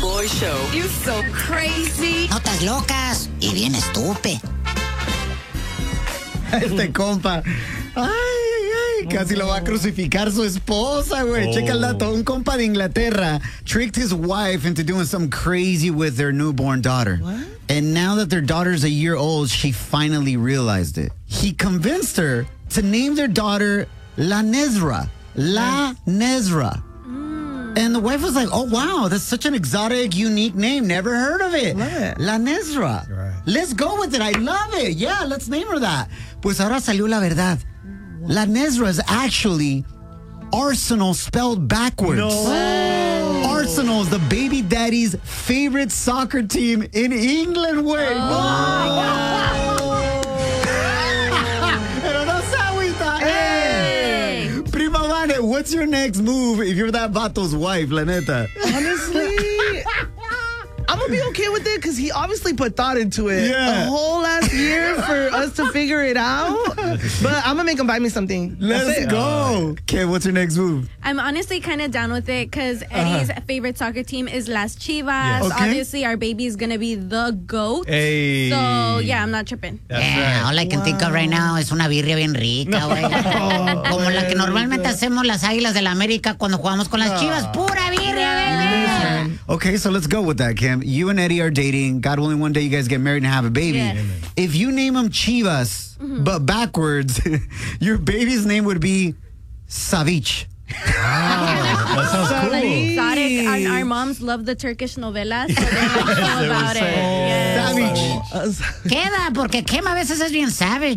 Shaboy Show. You're so crazy. Notas locas y bien estúpido. Este compa. Ay, casi lo va a crucificar su esposa, güey. Checa el dato. Un compa de Inglaterra tricked his wife into doing something crazy with their newborn daughter. What? And now that their daughter's a year old, she finally realized it. He convinced her to name their daughter La Nezra. La Nezra. And the wife was like, oh, wow, that's such an exotic, unique name. Never heard of it. Love it. La Nezra. Right. Let's go with it. I love it. Yeah, let's name her that. Pues ahora salió la verdad. La Nezra is actually Arsenal spelled backwards. No. Arsenal is the baby daddy's favorite soccer team in England, güey. Pero no se agüita. Hey. Prima Vane, what's your next move if you're that vato's wife, la neta? Honestly, I'm going to be okay with it because he obviously put thought into it. Yeah. A whole last year for us to figure it out. But I'm going to make him buy me something. Let's go. Okay, what's your next move? I'm honestly kind of down with it because Eddie's favorite soccer team is Las Chivas. Yes. Okay. Obviously, our baby is going to be the GOAT. Hey. So, yeah, I'm not tripping. That's Yeah, right. all I can think of right now es una birria bien rica, güey. Como la que normalmente hacemos las Águilas de la América cuando jugamos con las Chivas. Pura birria, baby. Okay, so let's go with that, Kim. You and Eddie are dating. God willing, one day you guys get married and have a baby. Yes. If you name him Chivas, but backwards, your baby's name would be Savich. That sounds cool. Exotic. Our moms love the Turkish novelas, so they're like all about it. Yes. Savich. Queda, porque Kim a veces es bien savage.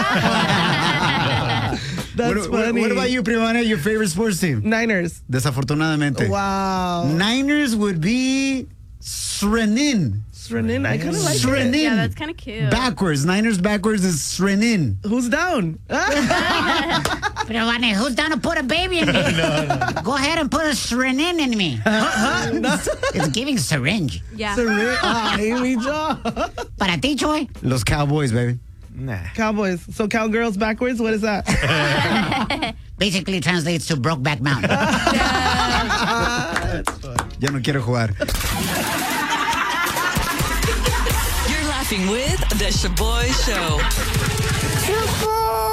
That's funny. What about you, Primana? Your favorite sports team? Niners. Desafortunadamente. Wow. Niners would be Srenin. Srenin, I kind of like it. Srenin. Yeah, that's kind of cute. Backwards. Niners backwards is Srenin. Who's down? Pero, Vane, who's down to put a baby in me? Go ahead and put a syringe in me. It's giving syringe. Yeah. Amy Jo. Para ti, Choy. Los Cowboys, baby. Nah. Cowboys. So cowgirls backwards, what is that? Basically translates to Brokeback Mountain. Ya no quiero jugar. You're laughing with The Shaboy Show.